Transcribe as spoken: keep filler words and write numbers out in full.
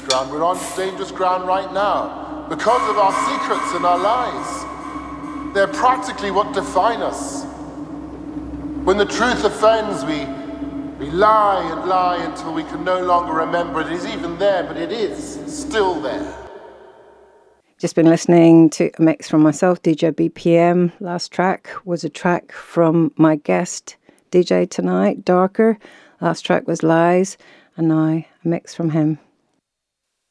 ground. We're on dangerous ground right now because of our secrets and our lies. They're practically what define us. When the truth offends, we, we lie and lie until we can no longer remember it is even there, but it is still there. Just been listening to a mix from myself, D J B P M. Last track was a track from my guest D J tonight, Darker. Last track was Lies, and now a mix from him.